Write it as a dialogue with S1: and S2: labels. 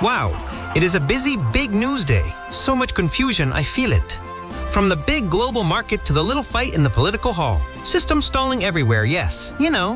S1: Wow, it is a busy, big news day. So much confusion, I feel it. From the big global market to the little fight in the political hall. System stalling everywhere, yes. You know,